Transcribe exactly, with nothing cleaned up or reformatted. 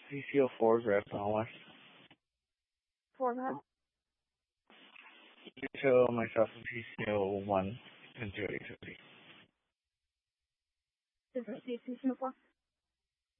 C C O four, Red Thomas. For that? You show myself C C O one and Jody Jody. This is C C O four.